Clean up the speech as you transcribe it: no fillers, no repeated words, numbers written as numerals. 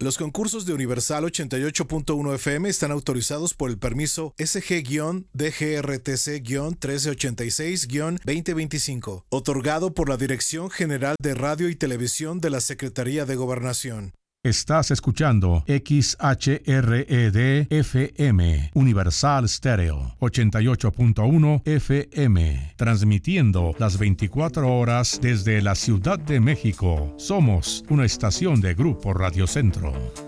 Los concursos de Universal 88.1 FM están autorizados por el permiso SG-DGRTC-1386-2025, otorgado por la Dirección General de Radio y Televisión de la Secretaría de Gobernación. Estás escuchando XHRED-FM, Universal Stereo, 88.1 FM, transmitiendo las 24 horas desde la Ciudad de México. Somos una estación de Grupo Radio Centro.